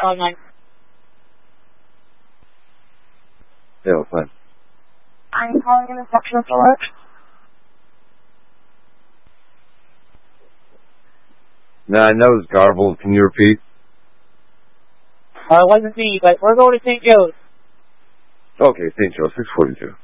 559. Yeah, what's fine. I'm calling in the section of alert. Nah, I know it's garbled. Can you repeat? It wasn't me, but we're going to St. Joe's. Okay, St. Joe, 642.